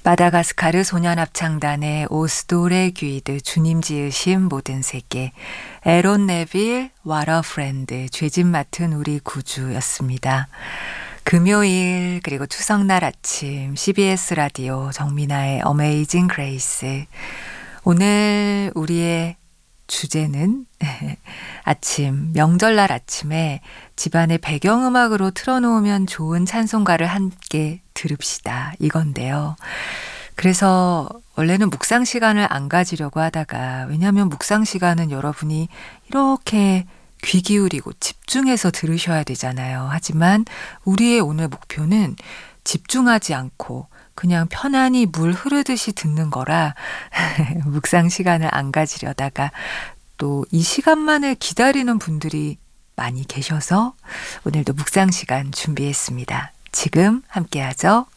마다가스카르 소년합창단의 오스도레 귀드 주님 지으신 모든 세계, 에론 네빌 와러 프렌드 죄짐 맡은 우리 구주였습니다. 금요일 그리고 추석날 아침 CBS 라디오 정민아의 어메이징 그레이스. 오늘 우리의 주제는 아침, 명절날 아침에 집안의 배경음악으로 틀어놓으면 좋은 찬송가를 함께 들읍시다, 이건데요. 그래서 원래는 묵상 시간을 안 가지려고 하다가, 왜냐하면 묵상 시간은 여러분이 이렇게 귀 기울이고 집중해서 들으셔야 되잖아요. 하지만 우리의 오늘 목표는 집중하지 않고 그냥 편안히 물 흐르듯이 듣는 거라 묵상 시간을 안 가지려다가 또 이 시간만을 기다리는 분들이 많이 계셔서 오늘도 묵상 시간 준비했습니다. 지금 함께하죠.